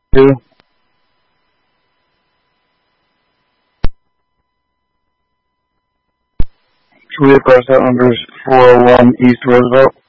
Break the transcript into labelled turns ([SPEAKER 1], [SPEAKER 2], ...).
[SPEAKER 1] Two. Toledo Car Set number is 401 East Roosevelt.